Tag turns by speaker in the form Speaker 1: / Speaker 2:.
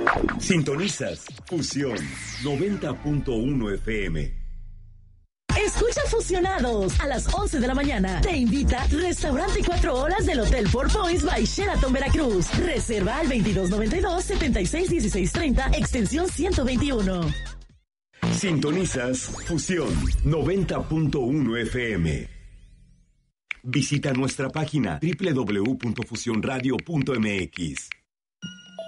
Speaker 1: Sintonizas Fusión 90.1 FM.
Speaker 2: Escucha Fusionados a las 11 de la mañana. Te invita Restaurante 4 Horas del Hotel Four Points by Sheraton Veracruz. Reserva al 2292-761630, extensión 121.
Speaker 1: Sintonizas Fusión 90.1 FM. Visita nuestra página www.fusionradio.mx.